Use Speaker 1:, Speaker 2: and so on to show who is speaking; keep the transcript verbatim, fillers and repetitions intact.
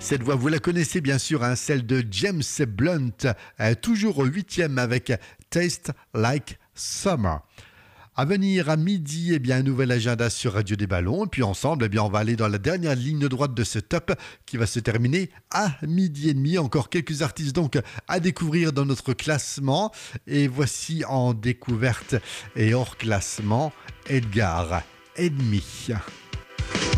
Speaker 1: Cette voix, vous la connaissez bien sûr, hein, celle de James Blunt, euh, toujours au huitième avec Taste Like Summer. À venir à midi, eh bien, un nouvel agenda sur Radio des Ballons. Et puis ensemble, eh bien, on va aller dans la dernière ligne droite de ce top qui va se terminer à midi et demi. Encore quelques artistes donc à découvrir dans notre classement. Et voici en découverte et hors classement Edgar Edmi.